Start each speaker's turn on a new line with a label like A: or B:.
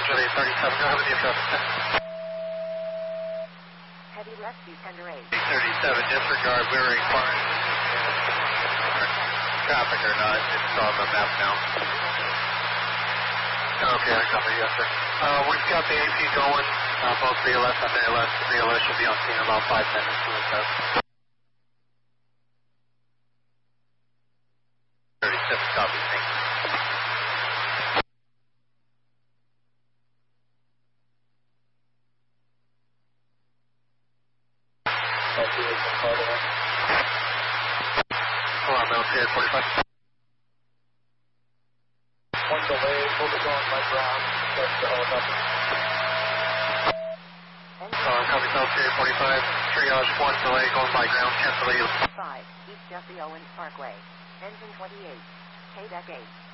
A: Juliet 37, go ahead with the approach.
B: Heavy left, descender 8.
A: 37, disregard, we're requiring traffic or not, it's on the map now. Okay, I copy, yes sir. We've got the AP going, both BLS and ALS. The BLS should be on scene in about 5 minutes to assess. 37, copy, thank you. Hold on, military 45.
C: One delay, focus on my ground, that's the helicopter.
A: Copy, military 45, triage 1 delay, going by ground, cancel
B: 5, East Jesse Owens Parkway. Engine 28, KDEC 8.